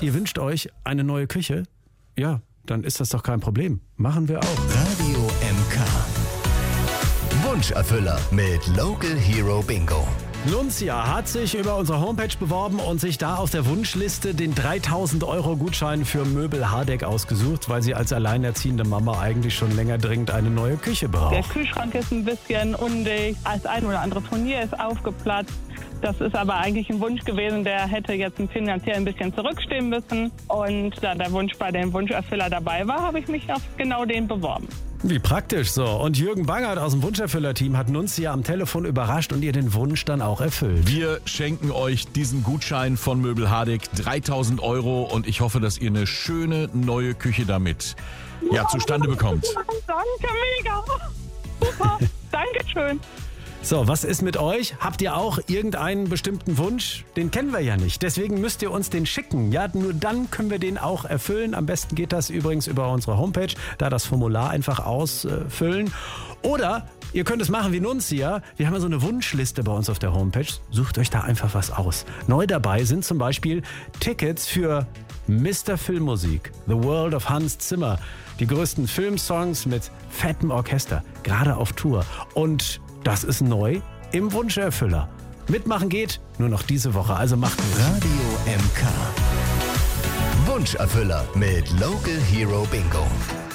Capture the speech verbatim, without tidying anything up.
Ihr wünscht euch eine neue Küche? Ja, dann ist das doch kein Problem. Machen wir auch. Radio M K. Wunscherfüller mit Local Hero Bingo. Luncia hat sich über unsere Homepage beworben und sich da auf der Wunschliste den dreitausend Euro Gutschein für Möbel Hardegg ausgesucht, weil sie als alleinerziehende Mama eigentlich schon länger dringend eine neue Küche braucht. Der Kühlschrank ist ein bisschen undicht, das ein oder andere Turnier ist aufgeplatzt. Das ist aber eigentlich ein Wunsch gewesen, der hätte jetzt finanziell ein bisschen zurückstehen müssen. Und da der Wunsch bei dem Wunscherfüller dabei war, habe ich mich auf genau den beworben. Wie praktisch so. Und Jürgen Bangert aus dem Wunscherfüller-Team hat Nuncia am Telefon überrascht und ihr den Wunsch dann auch erfüllt. Wir schenken euch diesen Gutschein von Möbel Hardegg, dreitausend Euro, und ich hoffe, dass ihr eine schöne neue Küche damit ja, zustande bekommt. Danke, mega. Super, Dankeschön. So, was ist mit euch? Habt ihr auch irgendeinen bestimmten Wunsch? Den kennen wir ja nicht. Deswegen müsst ihr uns den schicken. Ja, nur dann können wir den auch erfüllen. Am besten geht das übrigens über unsere Homepage. Da das Formular einfach ausfüllen. Oder ihr könnt es machen wie Nuncia. Wir haben ja so eine Wunschliste bei uns auf der Homepage. Sucht euch da einfach was aus. Neu dabei sind zum Beispiel Tickets für Mister Filmmusik, The World of Hans Zimmer. Die größten Filmsongs mit fettem Orchester. Gerade auf Tour. Und das ist neu im Wunscherfüller. Mitmachen geht nur noch diese Woche, also macht mit. Radio M K. Wunscherfüller mit Local Hero Bingo.